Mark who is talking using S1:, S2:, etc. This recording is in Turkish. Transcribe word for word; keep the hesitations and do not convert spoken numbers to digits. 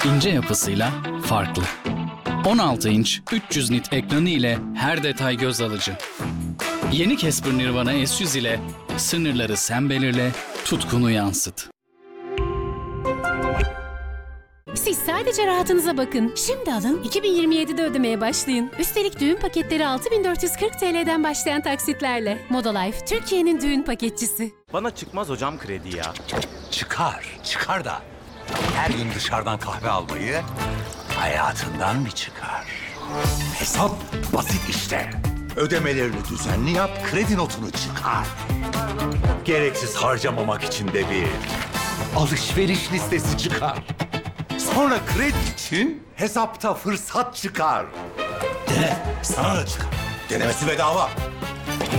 S1: İnce yapısıyla farklı. on altı inç üç yüz nit ekranı ile her detay göz alıcı. Yeni Casper Nirvana S yüz ile sınırları sen belirle, tutkunu yansıt.
S2: Siz sadece rahatınıza bakın. Şimdi alın, iki bin yirmi yedide ödemeye başlayın. Üstelik düğün paketleri altı bin dört yüz kırk T L'den başlayan taksitlerle. Modalife, Türkiye'nin düğün paketçisi.
S3: Bana çıkmaz hocam kredi ya.
S4: Çıkar, çıkar da her gün dışarıdan kahve almayı hayatından bir çıkar. Hesap basit işte. Ödemelerini düzenli yap, kredi notunu çıkar. Gereksiz harcamamak için de bir alışveriş listesi çıkar. Sonra kredi için hesapta fırsat çıkar. Dene, sana da çıkar. Denemesi bedava.